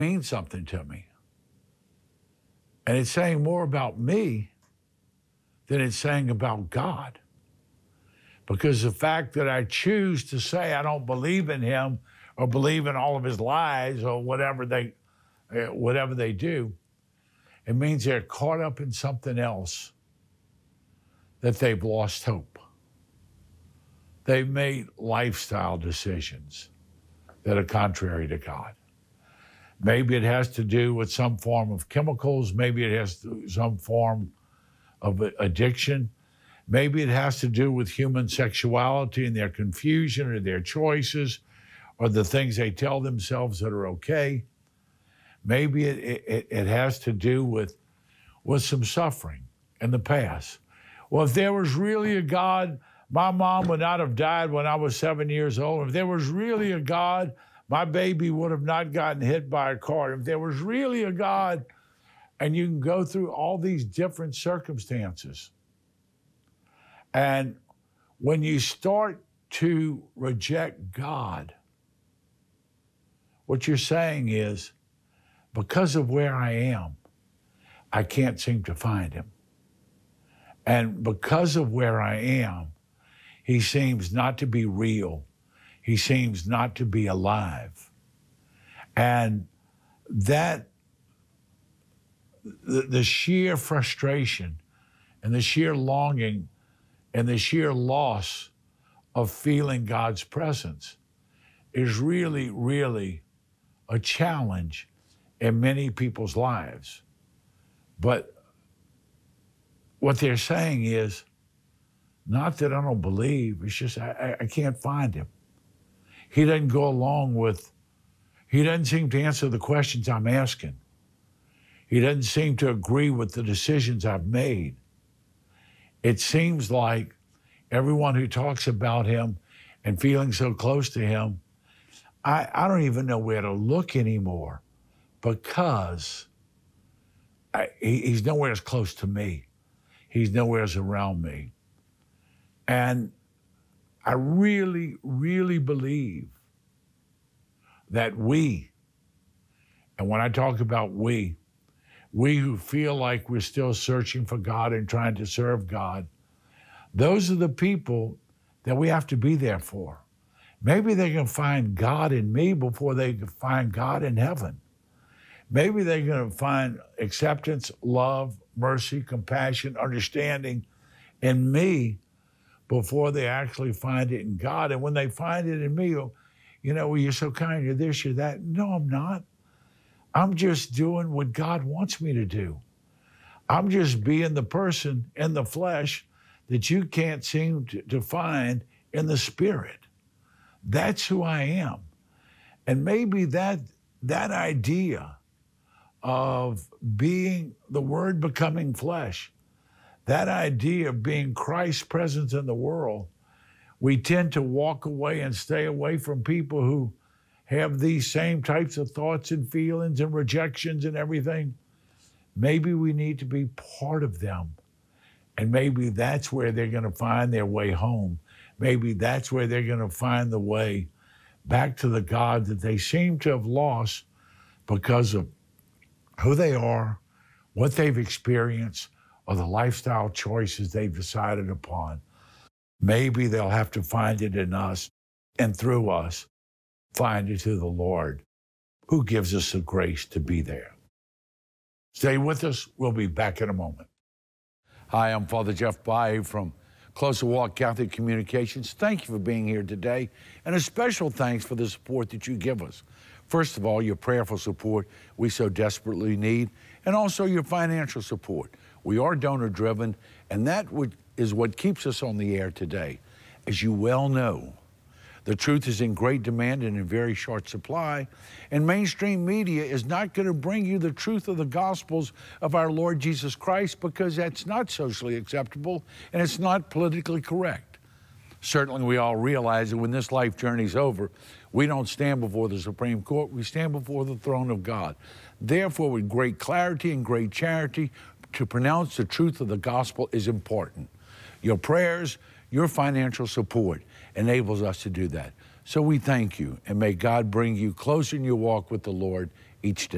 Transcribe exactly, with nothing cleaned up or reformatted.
means something to me. And it's saying more about me than it's saying about God. Because the fact that I choose to say I don't believe in him or believe in all of his lies or whatever they, whatever they do, it means they're caught up in something else, that they've lost hope. They've made lifestyle decisions that are contrary to God. Maybe it has to do with some form of chemicals. Maybe it has to do with some form of addiction. Maybe it has to do with human sexuality and their confusion or their choices or the things they tell themselves that are okay. Maybe it, it, it has to do with, with some suffering in the past. Well, if there was really a God, my mom would not have died when I was seven years old. If there was really a God, my baby would have not gotten hit by a car. If there was really a God, and you can go through all these different circumstances. And when you start to reject God, what you're saying is, because of where I am, I can't seem to find him. And because of where I am, he seems not to be real. He seems not to be alive. And that, the, the sheer frustration and the sheer longing and the sheer loss of feeling God's presence is really, really a challenge in many people's lives. But what they're saying is, not that I don't believe, it's just I, I can't find him. He doesn't go along with, he doesn't seem to answer the questions I'm asking. He doesn't seem to agree with the decisions I've made. It seems like everyone who talks about him and feeling so close to him, I, I don't even know where to look anymore, because I, he, he's nowhere as close to me. He's nowhere as around me. And I really, really believe that we, and when I talk about we, we who feel like we're still searching for God and trying to serve God, those are the people that we have to be there for. Maybe they can find God in me before they can find God in heaven. Maybe they're going to find acceptance, love, mercy, compassion, understanding in me before they actually find it in God. And when they find it in me, you know, well, you're so kind, you're this, you're that. No, I'm not. I'm just doing what God wants me to do. I'm just being the person in the flesh that you can't seem to, to find in the spirit. That's who I am. And maybe that, that idea of being the Word becoming flesh, that idea of being Christ's presence in the world, we tend to walk away and stay away from people who have these same types of thoughts and feelings and rejections and everything. Maybe we need to be part of them. And maybe that's where they're going to find their way home. Maybe that's where they're going to find the way back to the God that they seem to have lost because of who they are, what they've experienced, or the lifestyle choices they've decided upon. Maybe they'll have to find it in us, and through us, find it to the Lord, who gives us the grace to be there. Stay with us. We'll be back in a moment. Hi, I'm Father Jeff Bae from Closer Walk Catholic Communications. Thank you for being here today, and a special thanks for the support that you give us. First of all, your prayerful support we so desperately need, and also your financial support. We are donor-driven, and that would, is what keeps us on the air today. As you well know, the truth is in great demand and in very short supply, and mainstream media is not going to bring you the truth of the Gospels of our Lord Jesus Christ, because that's not socially acceptable and it's not politically correct. Certainly we all realize that when this life journey's over, we don't stand before the Supreme Court, we stand before the throne of God. Therefore, with great clarity and great charity, to pronounce the truth of the gospel is important. Your prayers, your financial support enables us to do that. So we thank you, and may God bring you closer in your walk with the Lord each day.